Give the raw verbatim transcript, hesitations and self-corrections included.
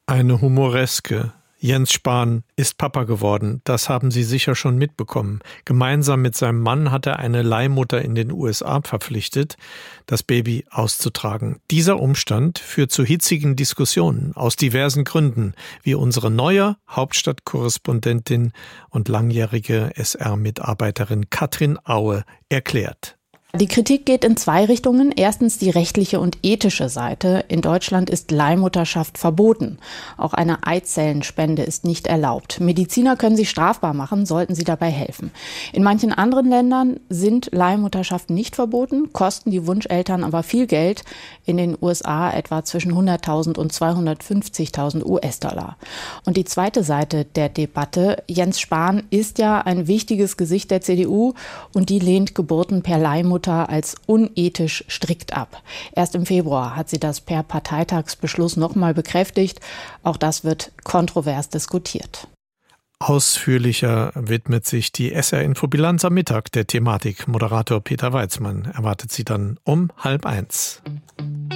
Eine humoreske. Jens Spahn ist Papa geworden, das haben Sie sicher schon mitbekommen. Gemeinsam mit seinem Mann hat er eine Leihmutter in den U S A verpflichtet, das Baby auszutragen. Dieser Umstand führt zu hitzigen Diskussionen aus diversen Gründen, wie unsere neue Hauptstadtkorrespondentin und langjährige S R-Mitarbeiterin Katrin Aue erklärt. Die Kritik geht in zwei Richtungen. Erstens die rechtliche und ethische Seite. In Deutschland ist Leihmutterschaft verboten. Auch eine Eizellenspende ist nicht erlaubt. Mediziner können sich strafbar machen, sollten sie dabei helfen. In manchen anderen Ländern sind Leihmutterschaften nicht verboten, kosten die Wunscheltern aber viel Geld. In den U S A etwa zwischen hunderttausend und zweihundertfünfzigtausend U S-Dollar. Und die zweite Seite der Debatte. Jens Spahn ist ja ein wichtiges Gesicht der C D U und die lehnt Geburten per Leihmutter als unethisch strikt ab. Erst im Februar hat sie das per Parteitagsbeschluss nochmal bekräftigt. Auch das wird kontrovers diskutiert. Ausführlicher widmet sich die S R-Infobilanz am Mittag der Thematik. Moderator Peter Weizmann erwartet sie dann um halb eins.